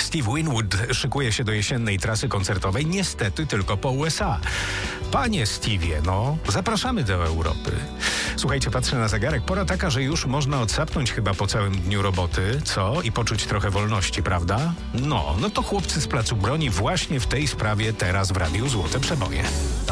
Steve Winwood szykuje się do jesiennej trasy koncertowej, niestety tylko po USA. Panie Steve'ie, zapraszamy do Europy. Słuchajcie, patrzę na zegarek, pora taka, że już można odsapnąć chyba po całym dniu roboty, co? I poczuć trochę wolności, prawda? No to chłopcy z Placu Broni właśnie w tej sprawie teraz w Radiu Złote Przeboje.